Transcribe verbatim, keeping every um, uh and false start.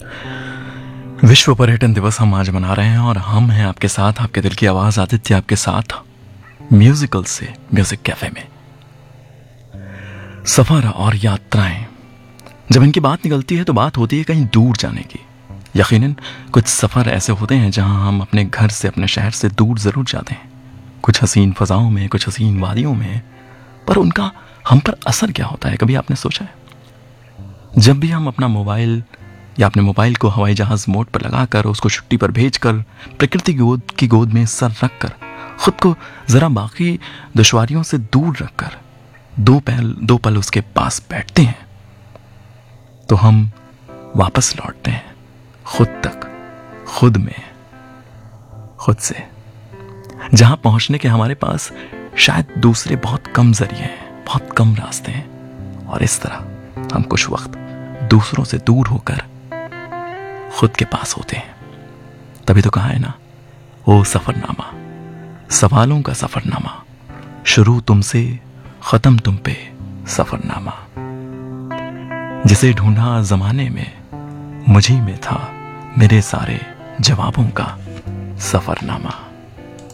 विश्व पर्यटन दिवस हम आज मना रहे हैं और हम हैं आपके साथ, आपके दिल की आवाज आदित्य आपके साथ म्यूजिकल से म्यूजिक कैफे में। सफर और यात्राएं, जब इनकी बात निकलती है तो बात होती है कहीं दूर जाने की। यकीनन कुछ सफर ऐसे होते हैं जहां हम अपने घर से, अपने शहर से दूर जरूर जाते हैं, कुछ हसीन फजाओं में, कुछ हसीन वादियों में, पर उनका हम पर असर क्या होता है, कभी आपने सोचा है? जब भी हम अपना मोबाइल या अपने मोबाइल को हवाई जहाज मोड पर लगाकर, उसको छुट्टी पर भेजकर, प्रकृति की गोद की गोद में सर रखकर, खुद को जरा बाकी दुश्वारियों से दूर रखकर दो पल दो पल उसके पास बैठते हैं, तो हम वापस लौटते हैं खुद तक, खुद में, खुद से, जहां पहुंचने के हमारे पास शायद दूसरे बहुत कम जरिए हैं, बहुत कम रास्ते हैं। और इस तरह हम कुछ वक्त दूसरों से दूर होकर खुद के पास होते हैं। तभी तो कहा है ना, ओ सफरनामा, सवालों का सफरनामा, शुरू तुमसे खत्म तुम पे सफरनामा, जिसे ढूंढा जमाने में मुझी में था मेरे सारे जवाबों का सफरनामा।